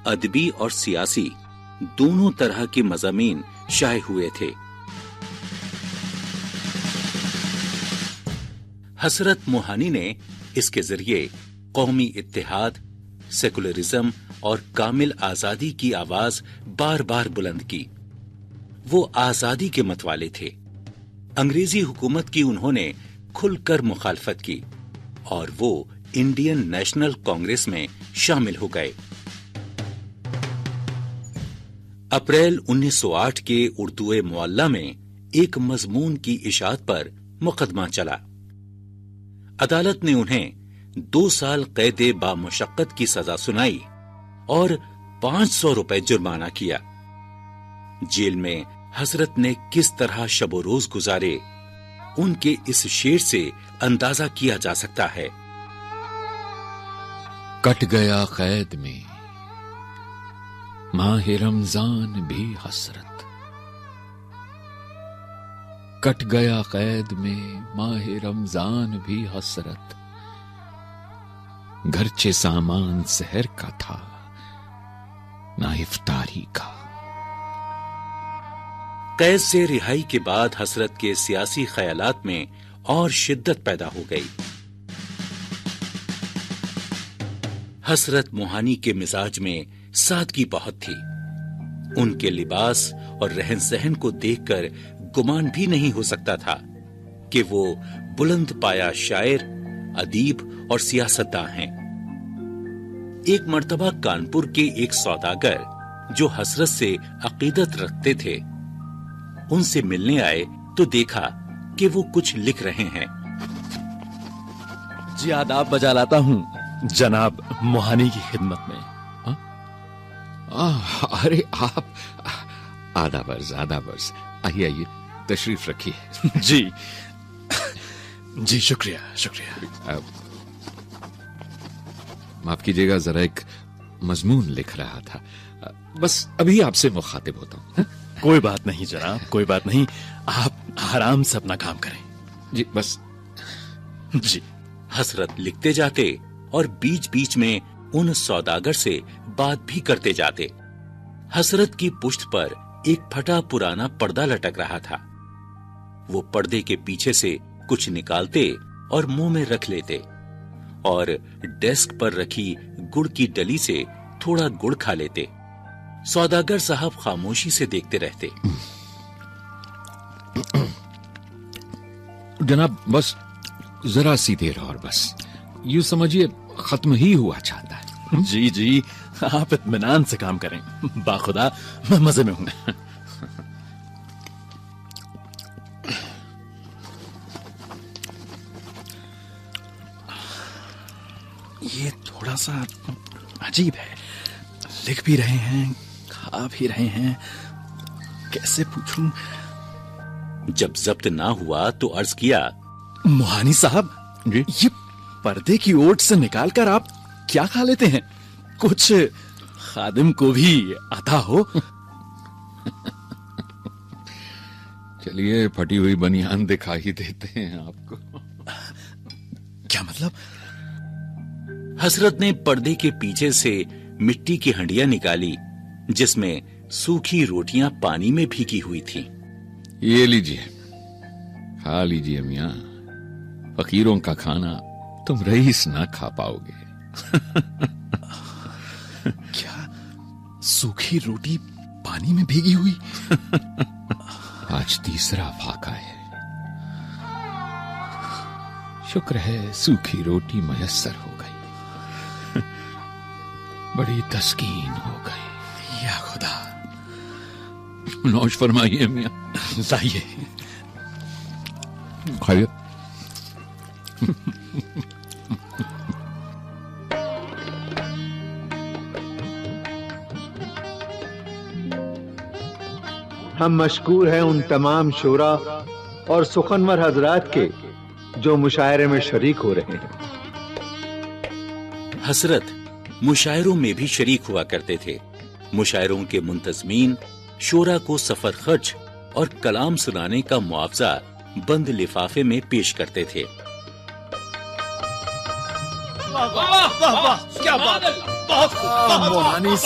अदबी और सियासी दोनों तरह के मज़ामीन शाये हुए थे। हसरत मोहानी ने इसके जरिए कौमी इत्तेहाद, सेकुलरिज्म और कामिल आजादी की आवाज बार बार बुलंद की। वो आजादी के मतवाले थे। अंग्रेजी हुकूमत की उन्होंने खुलकर मुखालफत की और वो इंडियन नेशनल कांग्रेस में शामिल हो गए। अप्रैल 1908 के उर्दूए मुअल्ला में एक मजमून की इशाअत पर मुकदमा चला। अदालत ने उन्हें 2 साल कैदे बामुशक्कत की सजा सुनाई और 500 रुपए जुर्माना किया। जेल में हजरत ने किस तरह शबो रोज गुजारे, उनके इस शेर से अंदाजा किया जा सकता है। कट गया कैद में माह रमजान भी हसरत, कट गया कैद में माह रमजान भी हसरत, घरचे सामान सहर का था ना इफ्तारी का। कैद से रिहाई के बाद हसरत के सियासी ख्यालात में और शिद्दत पैदा हो गई। हसरत मोहानी के मिजाज में सादगी बहुत थी। उनके लिबास और रहन सहन को देखकर गुमान भी नहीं हो सकता था कि वो बुलंद पाया शायर, अदीब और सियासतदान हैं। एक मर्तबा कानपुर के एक सौदागर जो हसरत से अकीदत रखते थे, उनसे मिलने आए तो देखा कि वो कुछ लिख रहे हैं। जी आदाब बजा लाता हूँ जनाब मोहानी की खिदमत में। अरे आप आधा वर्ष आइए आइए तशरीफ रखिए। जी जी शुक्रिया शुक्रिया। माफ कीजिएगा, जरा एक मजमून लिख रहा था, बस अभी आपसे मुखातिब होता हूँ। कोई बात नहीं जनाब, कोई बात नहीं, आप आराम से अपना काम करें। जी बस। जी। हसरत लिखते जाते और बीच बीच में उन सौदागर से बात भी करते जाते। हसरत की पुश्त पर एक फटा पुराना पर्दा लटक रहा था। वो पर्दे के पीछे से कुछ निकालते और मुंह में रख लेते और डेस्क पर रखी गुड़ की डली से थोड़ा गुड़ खा लेते। सौदागर साहब खामोशी से देखते रहते। जनाब बस जरा सी देर और, बस यूं समझिए खत्म ही हुआ चाहता है। जी जी, आप इत्मीनान से काम करें, बाखुदा मैं मजे में हूं। ये थोड़ा सा अजीब है, लिख भी रहे हैं, खा भी रहे हैं, कैसे पूछूं? जब जब्त ना हुआ तो अर्ज किया, मोहानी साहब जी? ये पर्दे की ओट से निकालकर आप क्या खा लेते हैं? कुछ खादिम को भी आता हो। चलिए फटी हुई बनियान दिखाई देते हैं आपको। क्या मतलब? हसरत ने पर्दे के पीछे से मिट्टी की हंडिया निकाली जिसमें सूखी रोटियां पानी में भीगी हुई थीं। ये लीजिए, खा लीजिए मियां, फकीरों का खाना तुम रईस ना खा पाओगे। क्या सूखी रोटी पानी में भीगी हुई? आज तीसरा फाका है। शुक्र है सूखी रोटी मयस्सर हो गई। बड़ी तस्कीन हो गई। या खुदा। नौश फरमाइए मियां। लाइए। खाइए। हम मशकूर हैं उन तमाम शोरा और सुखनवर हजरात के जो मुशायरे में शरीक हो रहे हैं। हसरत मुशायरों में भी शरीक हुआ करते थे। मुशायरों के मुंतजमीन शोरा को सफर खर्च और कलाम सुनाने का मुआवजा बंद लिफाफे में पेश करते थे। वाह वाह वाह, क्या बात है, बहुत खूब। मोहानी